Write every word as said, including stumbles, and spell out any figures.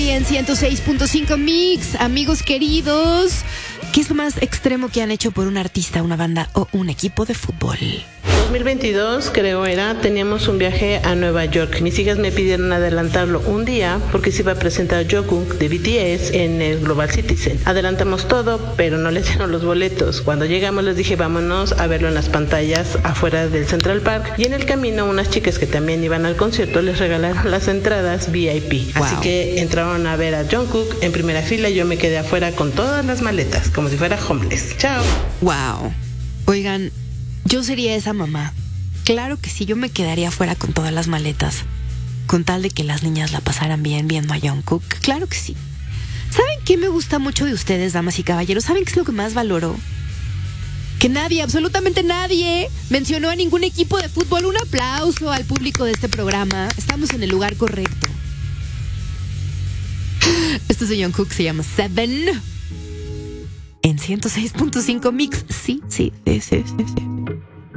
aquí en ciento seis punto cinco Mix. Amigos queridos, ¿qué es lo más extremo que han hecho por un artista, una banda o un equipo de fútbol? dos mil veintidós, creo era, teníamos un viaje a Nueva York. Mis hijas me pidieron adelantarlo un día porque se iba a presentar Jungkook de B T S en el Global Citizen. Adelantamos todo, pero no les dieron los boletos. Cuando llegamos les dije, vámonos a verlo en las pantallas afuera del Central Park. Y en el camino unas chicas que también iban al concierto les regalaron las entradas V I P. Wow. Así que entraron a ver a Jungkook en primera fila y yo me quedé afuera con todas las maletas, como si fuera homeless. Chao. Wow. Oigan, yo sería esa mamá. Claro que sí, yo me quedaría afuera con todas las maletas, con tal de que las niñas la pasaran bien viendo a Jungkook. Claro que sí. ¿Saben qué me gusta mucho de ustedes, damas y caballeros? ¿Saben qué es lo que más valoro? Que nadie, absolutamente nadie, mencionó a ningún equipo de fútbol. Un aplauso al público de este programa. Estamos en el lugar correcto. Esto es de Jungkook, se llama Seven. En ciento seis punto cinco Mix. Sí, sí, sí, sí, sí, sí.